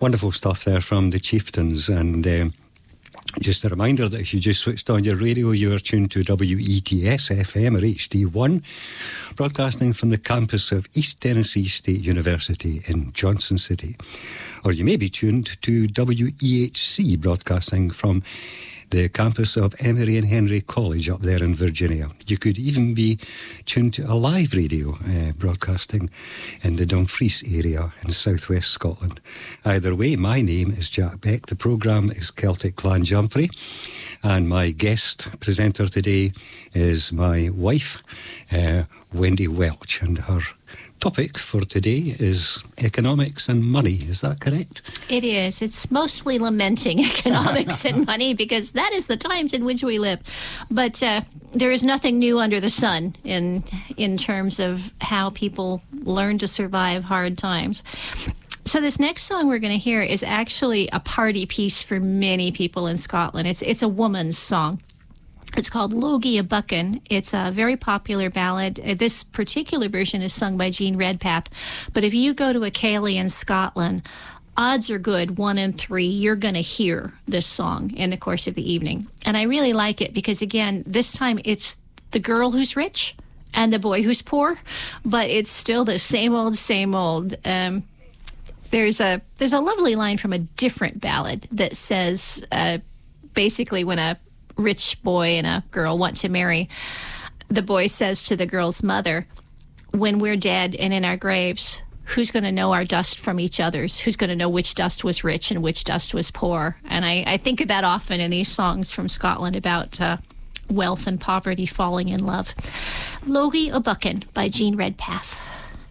Wonderful stuff there from the Chieftains. And just a reminder that if you just switched on your radio, you are tuned to WETS FM or HD1, broadcasting from the campus of East Tennessee State University in Johnson City. Or you may be tuned to WEHC, broadcasting from the campus of Emory and Henry College up there in Virginia. You could even be tuned to a live radio broadcasting in the Dumfries area in southwest Scotland. Either way, my name is Jack Beck. The programme is Celtic Clan Jumfrey, and my guest presenter today is my wife, Wendy Welch, and her topic for today is economics and money. Is that correct? It is. It's mostly lamenting economics and money because that is the times in which we live. But there is nothing new under the sun in terms of how people learn to survive hard times. So this next song we're going to hear is actually a party piece for many people in Scotland. It's a woman's song. It's called Logie a Buchan. It's a very popular ballad. This particular version is sung by Jean Redpath. But if you go to a ceilidh in Scotland, odds are good, 1 in 3, you're going to hear this song in the course of the evening. And I really like it because, again, this time it's the girl who's rich and the boy who's poor, but it's still the same old, same old. There's a lovely line from a different ballad that says, basically, when a rich boy and a girl want to marry, the boy says to the girl's mother, when we're dead and in our graves, who's going to know our dust from each other's? Who's going to know which dust was rich and which dust was poor? And I think of that often in these songs from Scotland about wealth and poverty falling in love. Logie o' Buchan by Jean Redpath.